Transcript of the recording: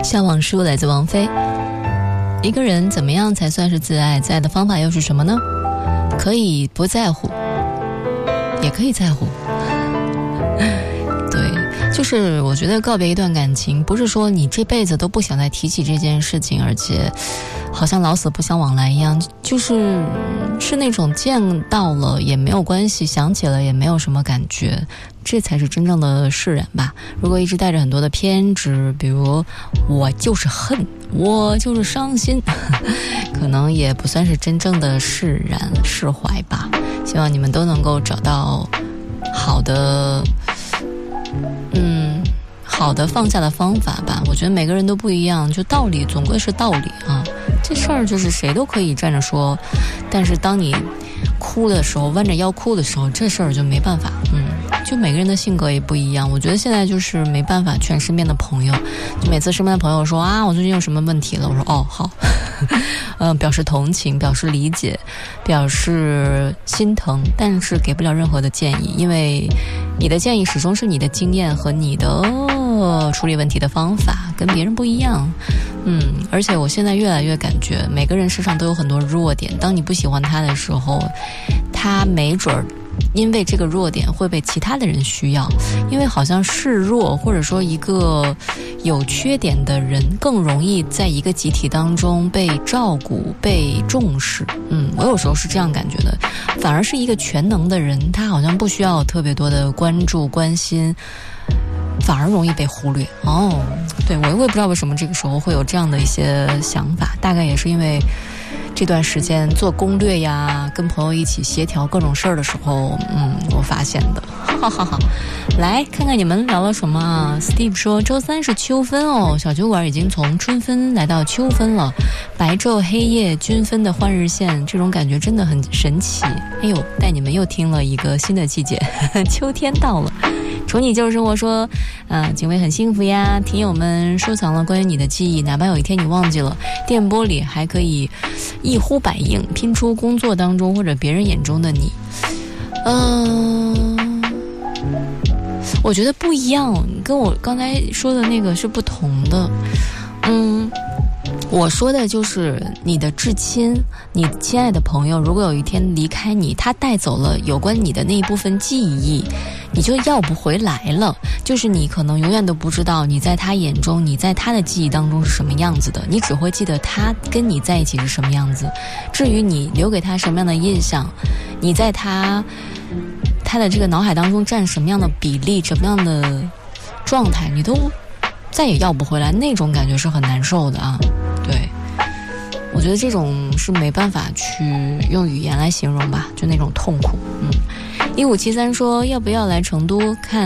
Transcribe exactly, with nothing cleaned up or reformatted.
向往书来自王菲。一个人怎么样才算是自爱？自爱的方法又是什么呢？可以不在乎，也可以在乎。对，就是我觉得告别一段感情，不是说你这辈子都不想再提起这件事情，而且好像老死不相往来一样，就是是那种见到了也没有关系，想起了也没有什么感觉，这才是真正的释然吧。如果一直带着很多的偏执，比如我就是恨，我就是伤心，可能也不算是真正的释然释怀吧。希望你们都能够找到好的嗯好的放下的方法吧。我觉得每个人都不一样，就道理总归是道理啊，这事儿就是谁都可以站着说，但是当你哭的时候，弯着腰哭的时候，这事儿就没办法。嗯，就每个人的性格也不一样。我觉得现在就是没办法劝身边的朋友，就每次身边的朋友说啊，我最近有什么问题了，我说哦好，嗯、呃，表示同情，表示理解，表示心疼，但是给不了任何的建议，因为你的建议始终是你的经验和你的处理问题的方法，跟别人不一样。嗯，而且我现在越来越感觉每个人身上都有很多弱点，当你不喜欢他的时候，他没准儿因为这个弱点会被其他的人需要，因为好像示弱或者说一个有缺点的人更容易在一个集体当中被照顾被重视。嗯，我有时候是这样感觉的，反而是一个全能的人，他好像不需要特别多的关注关心，反而容易被忽略。哦，对，我也不知道为什么这个时候会有这样的一些想法，大概也是因为这段时间做攻略呀，跟朋友一起协调各种事儿的时候，嗯，我发现的。哈哈哈，来看看你们聊了什么啊 ？Steve 说周三是秋分哦，小酒馆已经从春分来到秋分了，白昼黑夜均分的换日线，这种感觉真的很神奇。哎呦，带你们又听了一个新的季节，秋天到了。宠你就是生活说，啊、呃，警卫很幸福呀。听友们收藏了关于你的记忆，哪怕有一天你忘记了，电波里还可以一呼百应，拼出工作当中或者别人眼中的你。嗯、呃，我觉得不一样，跟我刚才说的那个是不同的。嗯。我说的就是你的至亲，你亲爱的朋友，如果有一天离开你，他带走了有关你的那一部分记忆，你就要不回来了。就是你可能永远都不知道你在他眼中，你在他的记忆当中是什么样子的，你只会记得他跟你在一起是什么样子。至于你留给他什么样的印象，你在他他的这个脑海当中占什么样的比例，什么样的状态，你都再也要不回来，那种感觉是很难受的啊。对，我觉得这种是没办法去用语言来形容吧，就那种痛苦。嗯，一五七三说要不要来成都看